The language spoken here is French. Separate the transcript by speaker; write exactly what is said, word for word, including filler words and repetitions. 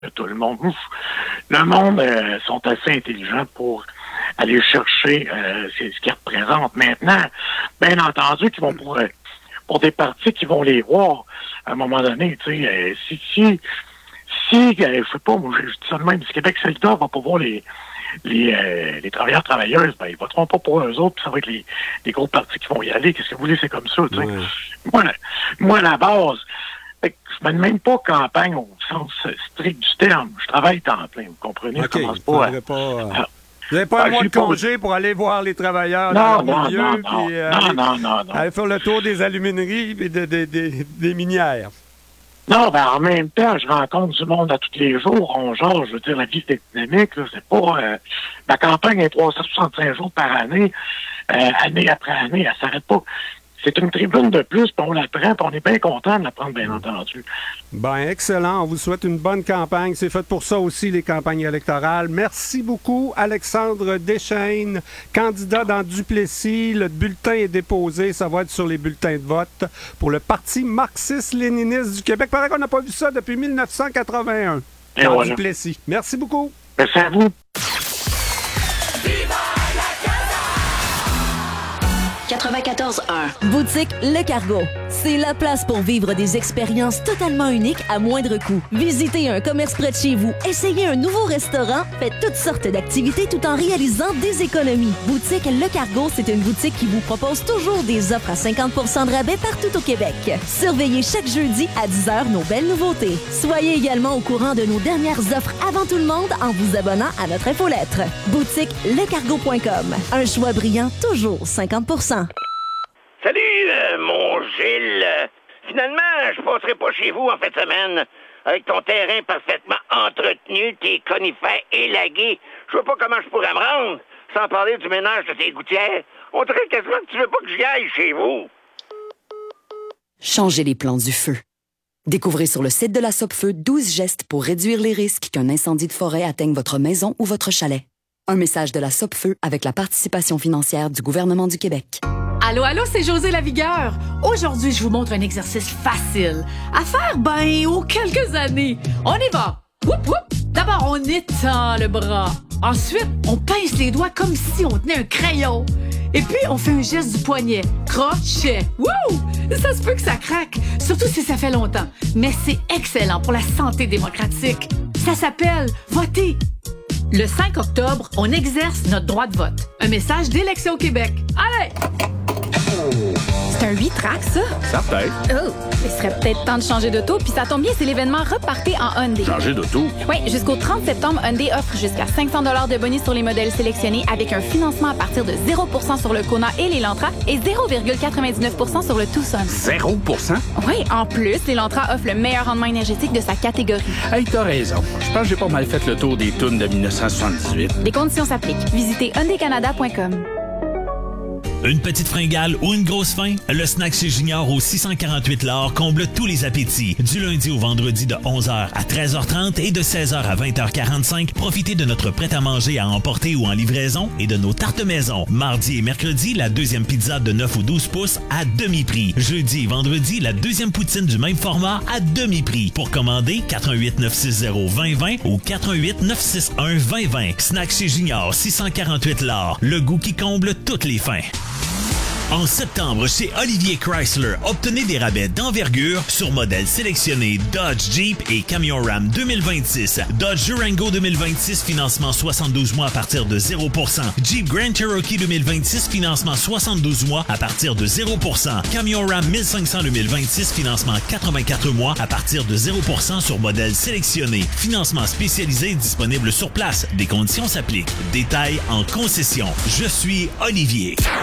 Speaker 1: de tout le monde. Ouf. Le monde euh, sont assez intelligents pour aller chercher euh, ce qu'ils représentent. Maintenant, bien entendu, qu'ils vont pour, euh, pour des partis qui vont les voir à un moment donné. Tu sais, euh, si, si, si euh, je sais pas, moi, je dis ça de même, si Québec solidaire va pas voir les les, euh, les travailleurs travailleuses, ben, ils voteront pas pour eux autres, puis ça va être les, les gros partis qui vont y aller. Qu'est-ce que vous voulez, c'est comme ça, tu sais. Ouais. Moi, moi, à la base, fait que je mène même pas campagne au sens strict du terme. Je travaille temps plein, vous comprenez?
Speaker 2: Okay.
Speaker 1: Je commence pas à...
Speaker 2: pas euh... ah. Vous n'avez pas un mois de congé pour aller voir les travailleurs
Speaker 1: non,
Speaker 2: dans leur
Speaker 1: non,
Speaker 2: milieu,
Speaker 1: non,
Speaker 2: puis
Speaker 1: non,
Speaker 2: euh,
Speaker 1: non,
Speaker 2: aller,
Speaker 1: non, non, non.
Speaker 2: aller faire le tour des alumineries et de, de, de, des minières.
Speaker 1: Non, ben en même temps, je rencontre du monde à tous les jours. On genre, je veux dire, la vie est dynamique. Là, c'est pas... Euh, ma campagne est trois cent soixante-cinq jours par année, euh, année après année, elle s'arrête pas. C'est une tribune de plus, puis on la prend, puis on est bien content de la prendre, bien entendu.
Speaker 2: Ben excellent. On vous souhaite une bonne campagne. C'est fait pour ça aussi, les campagnes électorales. Merci beaucoup, Alexandre Deschênes, candidat dans Duplessis. Le bulletin est déposé. Ça va être sur les bulletins de vote pour le Parti marxiste-léniniste du Québec. Paraît qu'on n'a pas vu ça depuis mille neuf cent quatre-vingt-un.
Speaker 1: Et
Speaker 2: dans
Speaker 1: voilà.
Speaker 2: Duplessis. Merci beaucoup.
Speaker 1: Merci à vous.
Speaker 3: quatre-vingt-quatorze un. Boutique Le Cargo. C'est la place pour vivre des expériences totalement uniques à moindre coût. Visitez un commerce près de chez vous, essayez un nouveau restaurant, faites toutes sortes d'activités tout en réalisant des économies. Boutique Le Cargo, c'est une boutique qui vous propose toujours des offres à cinquante pour cent de rabais partout au Québec. Surveillez chaque jeudi à dix heures nos belles nouveautés. Soyez également au courant de nos dernières offres avant tout le monde en vous abonnant à notre infolettre. Boutique le cargo point com. Un choix brillant, toujours cinquante pour cent.
Speaker 4: Salut, euh, mon Gilles. Finalement, je passerai pas chez vous en fin de semaine. Avec ton terrain parfaitement entretenu, tes conifères élagués, je vois pas comment je pourrais me rendre, sans parler du ménage de tes gouttières. On dirait quasiment que tu veux pas que j'y aille chez vous.
Speaker 5: Changez les plans du feu. Découvrez sur le site de la Sopfeu douze gestes pour réduire les risques qu'un incendie de forêt atteigne votre maison ou votre chalet. Un message de la Sopfeu avec la participation financière du gouvernement du Québec.
Speaker 6: Allô, allô, c'est José Lavigueur. Aujourd'hui, je vous montre un exercice facile à faire, ben, aux quelques années. On y va. Whoop, whoop. D'abord, on étend le bras. Ensuite, on pince les doigts comme si on tenait un crayon. Et puis, on fait un geste du poignet. Crochet. Wouh! Ça se peut que ça craque, surtout si ça fait longtemps. Mais c'est excellent pour la santé démocratique. Ça s'appelle voter. Le cinq octobre, on exerce notre droit de vote. Un message d'Élection Québec. Allez!
Speaker 7: C'est un huit tracks, ça?
Speaker 8: Ça peut-être.
Speaker 7: Oh, il serait peut-être temps de changer d'auto, puis ça tombe bien, c'est l'événement Repartez en Hyundai.
Speaker 8: Changer d'auto?
Speaker 7: Oui, jusqu'au trente septembre, Hyundai offre jusqu'à cinq cents dollars de bonus sur les modèles sélectionnés avec un financement à partir de zéro pour cent sur le Kona et l'Elantra et zéro virgule quatre-vingt-dix-neuf pour cent sur le Tucson.
Speaker 8: zéro pour cent?
Speaker 7: Oui, en plus, l'Elantra offre le meilleur rendement énergétique de sa catégorie.
Speaker 8: Hey, t'as raison. Je pense que j'ai pas mal fait le tour des tunes de dix-neuf cent soixante-dix-huit.
Speaker 7: Des conditions s'appliquent. Visitez hyundai canada point com.
Speaker 9: Une petite fringale ou une grosse faim? Le snack chez Junior au six cent quarante-huit L'Or comble tous les appétits. Du lundi au vendredi de onze heures à treize heures trente et de seize heures à vingt heures quarante-cinq, profitez de notre prêt-à-manger à emporter ou en livraison et de nos tartes maison. Mardi et mercredi, la deuxième pizza de neuf ou douze pouces à demi-prix. Jeudi et vendredi, la deuxième poutine du même format à demi-prix. Pour commander, quatre un huit neuf six zéro deux zéro deux zéro ou quatre un huit neuf six un deux zéro deux zéro. Snack chez Junior, six cent quarante-huit L'Or. Le goût qui comble toutes les faims. En septembre, chez Olivier Chrysler, obtenez des rabais d'envergure sur modèles sélectionnés Dodge, Jeep et Camion Ram deux mille vingt-six. Dodge Durango deux mille vingt-six, financement soixante-douze mois à partir de zéro pour cent. Jeep Grand Cherokee deux mille vingt-six, financement soixante-douze mois à partir de zéro pour cent. Camion Ram mille cinq cents deux mille vingt-six, financement quatre-vingt-quatre mois à partir de zéro pour cent sur modèles sélectionnés. Financement spécialisé disponible sur place. Des conditions s'appliquent. Détails en concession. Je suis Olivier.